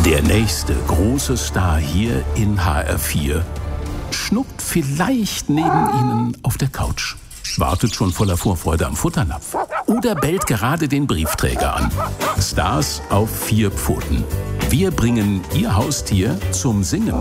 Der nächste große Star hier in HR4 schnuckt vielleicht neben Ihnen auf der Couch, wartet schon voller Vorfreude am Futternapf oder bellt gerade den Briefträger an. Stars auf 4 Pfoten. Wir bringen Ihr Haustier zum Singen.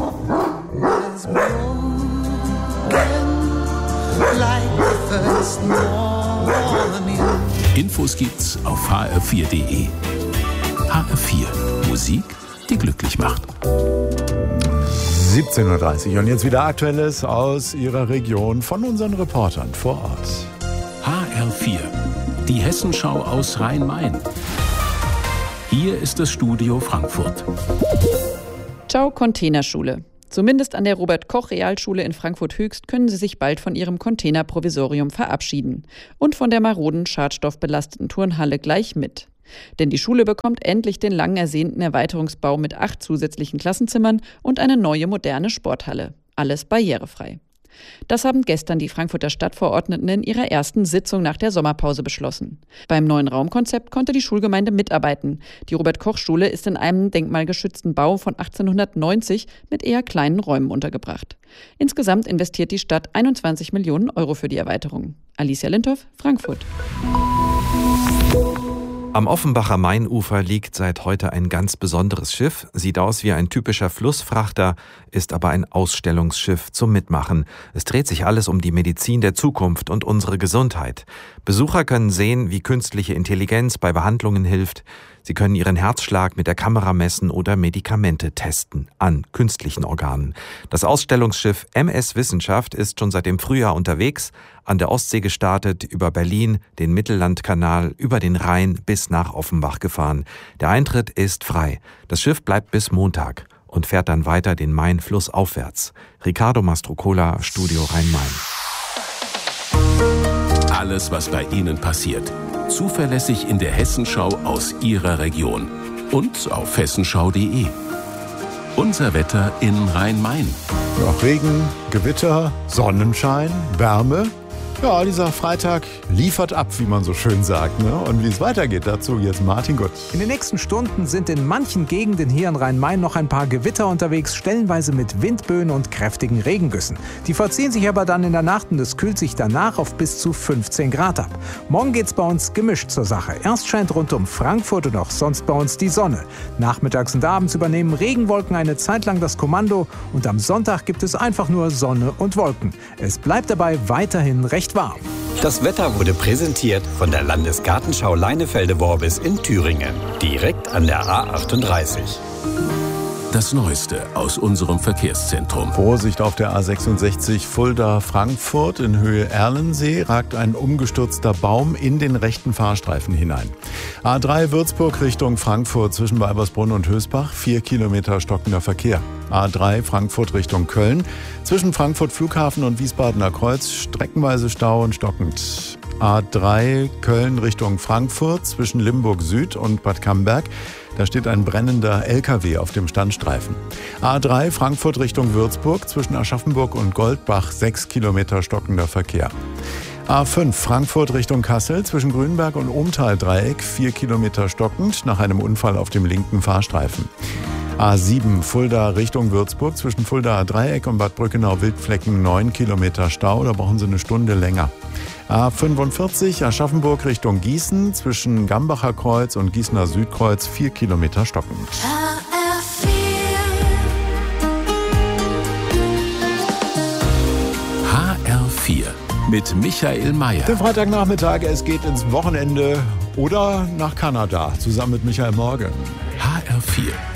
Infos gibt's auf hr4.de. HR4. Musik, die glücklich macht. 17:30 Uhr und jetzt wieder Aktuelles aus Ihrer Region von unseren Reportern vor Ort. HR4. Die Hessenschau aus Rhein-Main. Hier ist das Studio Frankfurt. Ciao Containerschule. Zumindest an der Robert-Koch-Realschule in Frankfurt-Höchst können Sie sich bald von Ihrem Containerprovisorium verabschieden. Und von der maroden, schadstoffbelasteten Turnhalle gleich mit. Denn die Schule bekommt endlich den lang ersehnten Erweiterungsbau mit 8 zusätzlichen Klassenzimmern und eine neue moderne Sporthalle. Alles barrierefrei. Das haben gestern die Frankfurter Stadtverordneten in ihrer ersten Sitzung nach der Sommerpause beschlossen. Beim neuen Raumkonzept konnte die Schulgemeinde mitarbeiten. Die Robert-Koch-Schule ist in einem denkmalgeschützten Bau von 1890 mit eher kleinen Räumen untergebracht. Insgesamt investiert die Stadt 21 Millionen Euro für die Erweiterung. Alicia Lindhoff, Frankfurt. Am Offenbacher Mainufer liegt seit heute ein ganz besonderes Schiff. Sieht aus wie ein typischer Flussfrachter, ist aber ein Ausstellungsschiff zum Mitmachen. Es dreht sich alles um die Medizin der Zukunft und unsere Gesundheit. Besucher können sehen, wie künstliche Intelligenz bei Behandlungen hilft. Sie können ihren Herzschlag mit der Kamera messen oder Medikamente testen an künstlichen Organen. Das Ausstellungsschiff MS Wissenschaft ist schon seit dem Frühjahr unterwegs, an der Ostsee gestartet, über Berlin, den Mittellandkanal, über den Rhein bis nach Offenbach gefahren. Der Eintritt ist frei. Das Schiff bleibt bis Montag und fährt dann weiter den Main flussaufwärts. Ricardo Mastrocola, Studio Rhein-Main. Alles, was bei Ihnen passiert. Zuverlässig in der Hessenschau aus Ihrer Region. Und auf hessenschau.de. Unser Wetter in Rhein-Main. Ja, Regen, Gewitter, Sonnenschein, Wärme. Ja, dieser Freitag liefert ab, wie man so schön sagt. Ne? Und wie es weitergeht, dazu jetzt Martin Gott. In den nächsten Stunden sind in manchen Gegenden hier in Rhein-Main noch ein paar Gewitter unterwegs, stellenweise mit Windböen und kräftigen Regengüssen. Die verziehen sich aber dann in der Nacht und es kühlt sich danach auf bis zu 15 Grad ab. Morgen geht's bei uns gemischt zur Sache. Erst scheint rund um Frankfurt und auch sonst bei uns die Sonne. Nachmittags und abends übernehmen Regenwolken eine Zeit lang das Kommando und am Sonntag gibt es einfach nur Sonne und Wolken. Es bleibt dabei weiterhin recht warm. Das Wetter wurde präsentiert von der Landesgartenschau Leinefelde-Worbis in Thüringen, direkt an der A38. Das Neueste aus unserem Verkehrszentrum. Vorsicht auf der A66 Fulda-Frankfurt in Höhe Erlensee ragt ein umgestürzter Baum in den rechten Fahrstreifen hinein. A3 Würzburg Richtung Frankfurt zwischen Weibersbrunn und Hösbach, 4 Kilometer stockender Verkehr. A3 Frankfurt Richtung Köln zwischen Frankfurt Flughafen und Wiesbadener Kreuz streckenweise Stau und stockend. A3 Köln Richtung Frankfurt zwischen Limburg Süd und Bad Camberg. Da steht ein brennender LKW auf dem Standstreifen. A3 Frankfurt Richtung Würzburg zwischen Aschaffenburg und Goldbach 6 Kilometer stockender Verkehr. A5 Frankfurt Richtung Kassel zwischen Grünberg und Ohmtal-Dreieck 4 Kilometer stockend nach einem Unfall auf dem linken Fahrstreifen. A7 Fulda Richtung Würzburg zwischen Fuldaer Dreieck und Bad Brückenau-Wildflecken 9 Kilometer Stau, da brauchen Sie eine Stunde länger. A45 Aschaffenburg Richtung Gießen zwischen Gambacher Kreuz und Gießener Südkreuz 4 Kilometer stockend. HR4 mit Michael Mayer. Den Freitagnachmittag, es geht ins Wochenende oder nach Kanada, zusammen mit Michael Morgen. HR4.